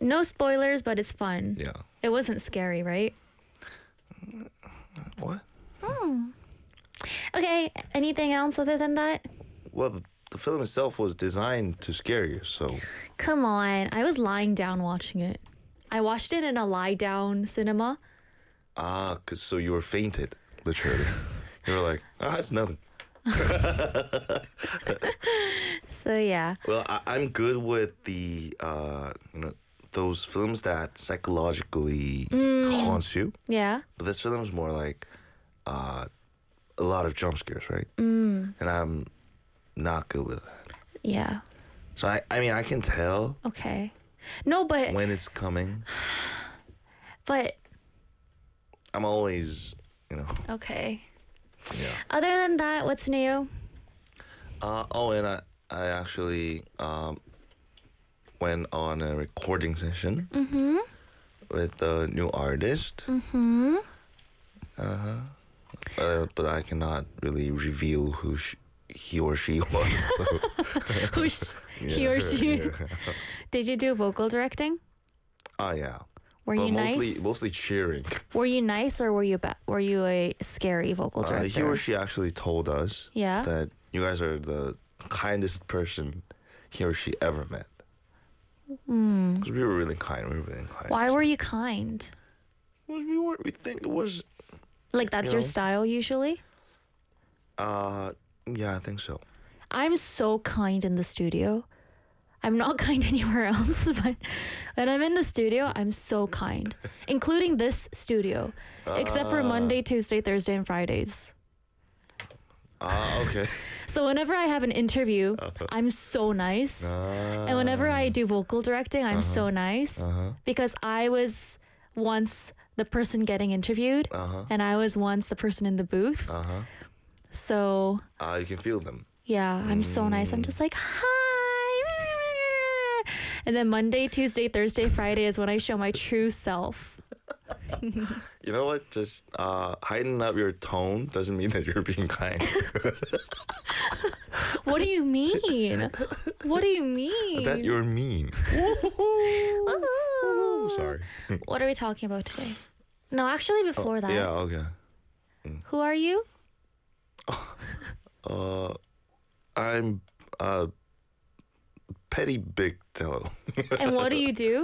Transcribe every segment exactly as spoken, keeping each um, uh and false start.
No spoilers, but it's fun. Yeah. It wasn't scary, right? What? Hmm. Okay, anything else other than that? Well, the, the film itself was designed to scare you, so. Come on. I was lying down watching it. I watched it in a lie down cinema. Ah, cause so you were fainted, literally. You were like, ah, it's nothing. So yeah. Well, I, I'm good with the, uh, you know, those films that psychologically haunts you. Yeah. But this film is more like uh, a lot of jump scares, right? Mm. And I'm not good with that. Yeah. So I, I mean, I can tell Okay. No, but when it's coming. but I'm always, you know, okay. yeah. Other than that, what's new? Uh, oh, and I, I actually um, went on a recording session Mm-hmm. with a new artist. Mm-hmm. Uh-huh. Uh, but I cannot really reveal who sh- he or she was. So. Who's he or she? Yeah. Did you do vocal directing? Oh, yeah. Were but you mostly, nice? Mostly cheering. Were you nice or were you ba- were you a scary vocal Uh, director? he or she actually told us Yeah. that you guys are the kindest person he or she ever met. Hmm. Because we were really kind. We were really kind. Why were you kind? Well, we were. We think it was. Like that's You your know. style usually? Uh, yeah, I think so. I'm so kind in the studio. I'm not kind anywhere else, but when I'm in the studio, I'm so kind, including this studio, except for Ah. Monday, Tuesday, Thursday, and Fridays. Ah, okay. So whenever I have an interview, I'm so nice. Ah. And whenever I do vocal directing, I'm so nice Uh-huh. because I was once the person getting interviewed Uh-huh. and I was once the person in the booth. Uh-huh. So Uh, you can feel them. yeah, I'm so nice. I'm just like, hi. And then Monday, Tuesday, Thursday, Friday is when I show my true self. You know what? Just uh, heightening up your tone doesn't mean that you're being kind. What do you mean? What do you mean? That you're mean. Ooh. Sorry. What are we talking about today? No, actually, before that, Yeah, okay. who are you? Uh, I'm uh, Petty Big Tello. And what do you do?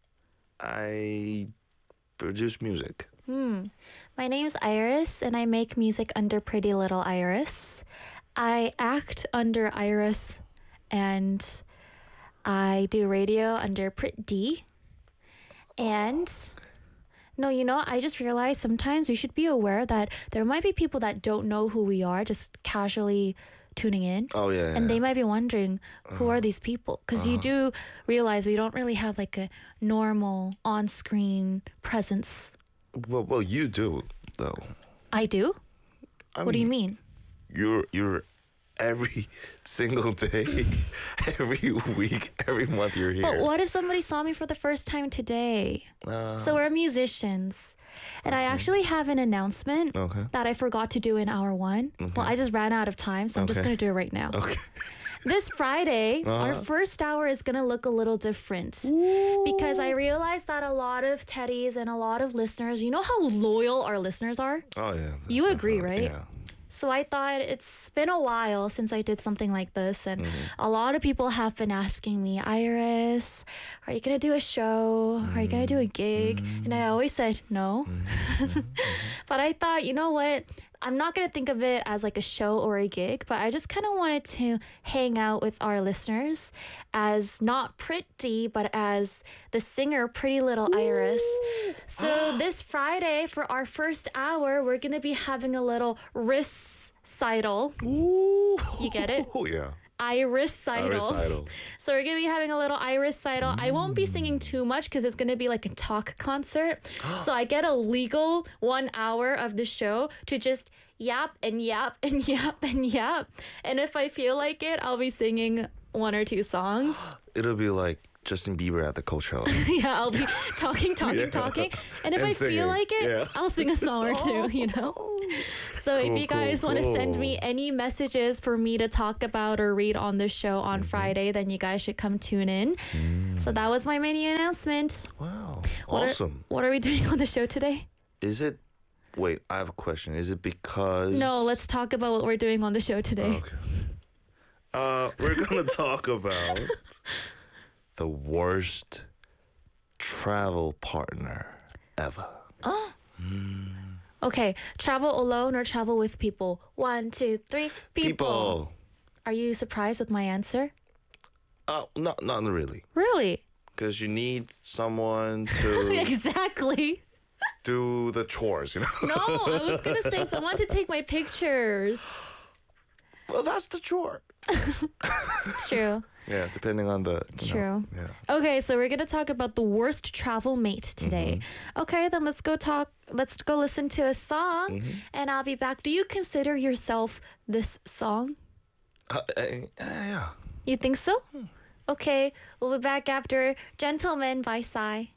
I produce music. Hmm. My name's Iris, and I make music under Pretty Little Iris. I act under Iris, and I do radio under Prit D. And no, you know, I just realized sometimes we should be aware that there might be people that don't know who we are, just casually tuning in. Oh, yeah. And yeah. they might be wondering, who are these people? Because you do realize we don't really have like a normal on-screen presence. Well, well, you do, though. I do? I What do you mean? You're you're every single day, every week, every month you're here. But what if somebody saw me for the first time today? Uh, So we're musicians. And I actually have an announcement Okay. that I forgot to do in hour one. Well, I just ran out of time, so I'm just Okay. going to do it right now. Okay. This Friday, our Uh-huh. first hour is going to look a little different because I realized that a lot of Teddies and a lot of listeners, you know how loyal our listeners are? Oh yeah. You agree, definitely, right? Yeah. So I thought it's been a while since I did something like this, and Mm-hmm. a lot of people have been asking me, Iris, are you gonna do a show? Are you gonna do a gig? And I always said no. But I thought, you know what? I'm not gonna think of it as like a show or a gig, but I just kind of wanted to hang out with our listeners as not Pretty, but as the singer Pretty Little Iris. So this Friday for our first hour, we're gonna be having a little recital. Ooh. You get it? Oh yeah. Iris-cital. Recital. So we're gonna be having a little Iris-cital. I won't be singing too much because it's gonna be like a talk concert. So I get a legal one hour of the show to just yap and yap and yap and yap. And if I feel like it, I'll be singing one or two songs. It'll be like Justin Bieber at the Coachella. Yeah, I'll be talking, talking, Yeah. talking. And if And I feel singing. like it, Yeah. I'll sing a song or two, you know? So Cool, if you guys cool, want to send cool. me any messages for me to talk about or read on the show on Mm-hmm. Friday, then you guys should come tune in. So that was my mini announcement. Wow. What are- Awesome. what are we doing on the show today? Is it? Wait, I have a question. Is it because? No, let's talk about what we're doing on the show today. Okay. Uh, we're gonna talk about the worst travel partner ever. Okay, travel alone or travel with people? One, two, three. People. Are you surprised with my answer? Oh, not not really, Really? because you need someone to Exactly. do the chores. You know. No, I was gonna say someone to take my pictures. Well, that's the chore. True. Yeah, depending on the. you know, True. yeah. Okay, so we're gonna talk about the worst travel mate today. Okay, then let's go talk. Let's go listen to a song, and I'll be back. Do you consider yourself this song? Uh, uh, yeah. You think so? Okay, we'll be back after "Gentleman" by Psy.